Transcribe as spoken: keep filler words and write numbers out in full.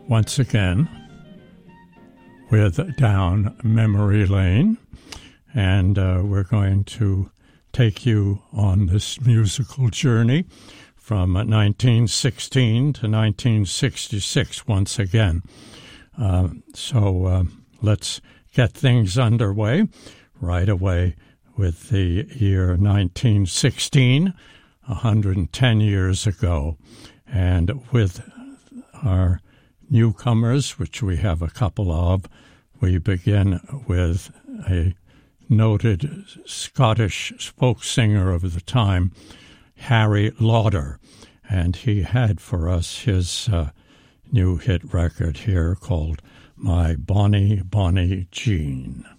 once again with Down Memory Lane, and uh, we're going to take you on this musical journey from nineteen sixteen to nineteen sixty-six once again. Uh, so uh, let's get things underway right away with the year nineteen sixteen, one hundred ten years ago, and with our newcomers, which we have a couple of, we begin with a noted Scottish folk singer of the time, Harry Lauder, and he had for us his uh, new hit record here called My Bonnie, Bonnie Jean.